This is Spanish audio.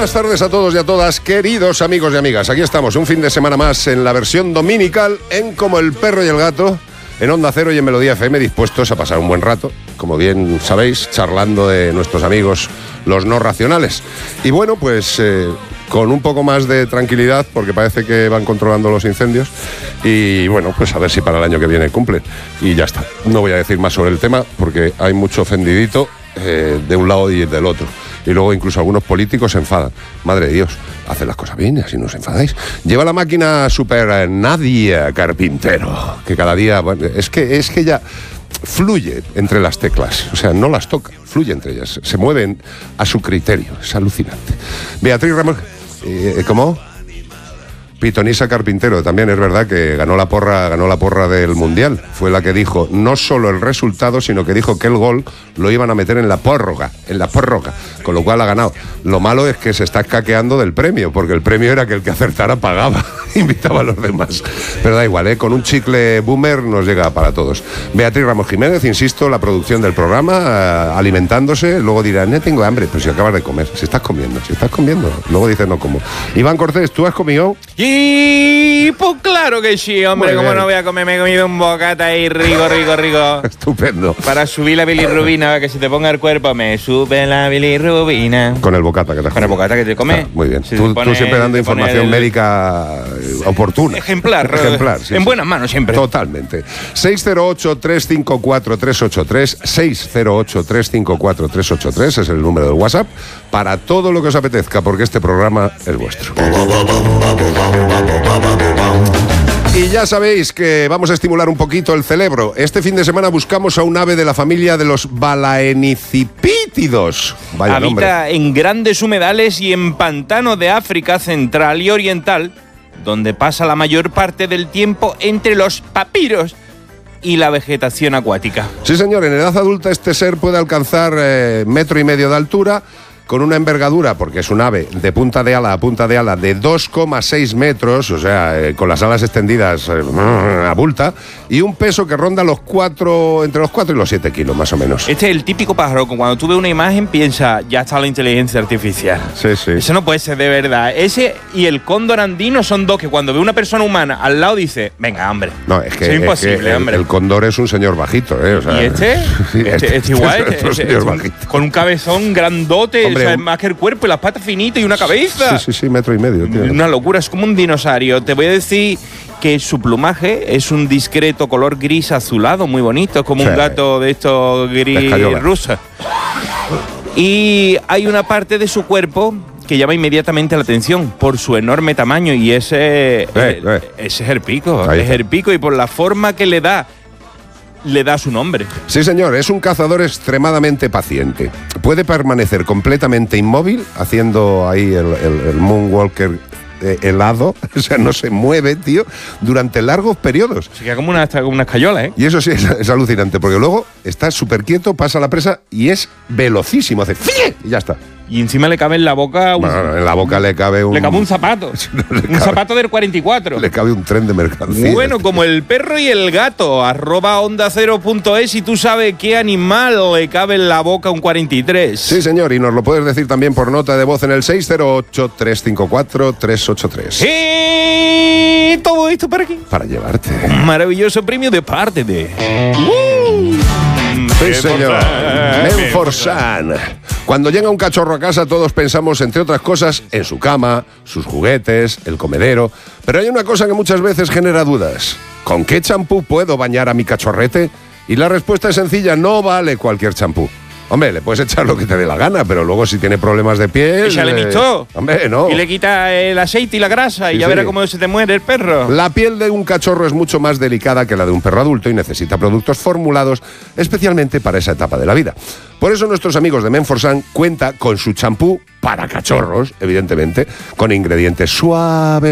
buenas tardes a todos y a todas, queridos amigos y amigas. Aquí estamos, un fin de semana más en la versión dominical, en Como el Perro y el Gato, en Onda Cero y en Melodía FM, dispuestos a pasar un buen rato, como bien sabéis, charlando de nuestros amigos los no racionales. Y bueno, pues con un poco más de tranquilidad, porque parece que van controlando los incendios. Y bueno, pues a ver si para el año que viene cumplen. Y ya está. No voy a decir más sobre el tema, porque hay mucho ofendidito de un lado y del otro. Y luego incluso algunos políticos se enfadan. Madre de Dios, haced las cosas bien y así no os enfadáis. Lleva la máquina super Nadia Carpintero, que cada día, bueno, es que ya fluye entre las teclas, o sea, no las toca, fluye entre ellas, se mueven a su criterio, es alucinante. Beatriz Ramos, ¿cómo? Pitonisa Carpintero, también es verdad que ganó la porra del Mundial. Fue la que dijo no solo el resultado, sino que dijo que el gol lo iban a meter en la prórroga, con lo cual ha ganado. Lo malo es que se está escaqueando del premio, porque el premio era que el que acertara pagaba, invitaba a los demás. Pero da igual, con un chicle boomer nos llega para todos. Beatriz Ramos Jiménez, insisto, la producción del programa, alimentándose, luego dirán, tengo hambre, pero si acabas de comer, si estás comiendo, luego dices no como. Iván Cortés, ¿tú has comido? Y pues claro que sí, hombre, como no voy a comer, me he comido un bocata ahí rico. Estupendo. Para subir la bilirrubina, que se te ponga el cuerpo, me sube la bilirrubina. Con el bocata que te comes. Con el bocata que te comes. Muy bien. Tú siempre dando información médica oportuna. Ejemplar, sí, en buenas manos siempre. Totalmente. 608-354-383, 608-354-383 es el número del WhatsApp para todo lo que os apetezca, porque este programa es vuestro. Y ya sabéis que vamos a estimular un poquito el cerebro. Este fin de semana buscamos a un ave de la familia de los balaenicipítidos. Vaya Habita nombre. en grandes humedales y en pantanos de África central y oriental, donde pasa la mayor parte del tiempo entre los papiros y la vegetación acuática. Sí, señor, en edad adulta este ser puede alcanzar 1,5 metros de altura, con una envergadura, porque es un ave de punta de ala a punta de ala de 2,6 metros, o sea, con las alas extendidas abulta, y un peso que ronda entre los 4 y los 7 kilos, más o menos. Este es el típico pájaro que cuando tú ves una imagen piensa, ya está la inteligencia artificial. Sí. Eso no puede ser de verdad. Ese y el cóndor andino son dos que cuando ve una persona humana al lado dice, venga, hombre. No, es que es imposible, hombre. El cóndor es un señor bajito, O sea, ¿y este igual, señor bajito. Con un cabezón grandote, hombre, o sea, más que el cuerpo y las patas finitas y una cabeza. Sí, 1,5 metros, tío. Una locura, es como un dinosaurio. Te voy a decir que su plumaje es un discreto color gris azulado, muy bonito, es como un gato de estos gris rusos. Y hay una parte de su cuerpo que llama inmediatamente la atención por su enorme tamaño, y ese es el pico. Es el pico, y por la forma que le da su nombre. Sí, señor, es un cazador extremadamente paciente. Puede permanecer completamente inmóvil, haciendo ahí el moonwalker helado, o sea, no se mueve, tío, durante largos periodos. Se queda como una escayola, ¿eh? Y eso sí es alucinante, porque luego está súper quieto, pasa la presa y es velocísimo, hace ¡fie! Y ya está. Y encima le cabe en la boca en la boca le cabe un zapato. Un zapato del 44. Le cabe un tren de mercancía. Bueno, como el perro y el gato, @ondacero.es, y tú sabes qué animal le cabe en la boca un 43. Sí, señor, y nos lo puedes decir también por nota de voz en el 608-354-383. Y todo esto para aquí. Para llevarte un maravilloso premio de parte de... Sí, señor. Menforsan. Cuando llega un cachorro a casa, todos pensamos, entre otras cosas, en su cama, sus juguetes, el comedero. Pero hay una cosa que muchas veces genera dudas. ¿Con qué champú puedo bañar a mi cachorrete? Y la respuesta es sencilla, no vale cualquier champú. Hombre, le puedes echar lo que te dé la gana, pero luego si tiene problemas de piel... Échale mixto. Hombre, no. Y le quita el aceite y la grasa, y ya verá cómo se te muere el perro. La piel de un cachorro es mucho más delicada que la de un perro adulto y necesita productos formulados especialmente para esa etapa de la vida. Por eso nuestros amigos de Menforsan cuenta con su champú para cachorros, evidentemente, con ingredientes suaves,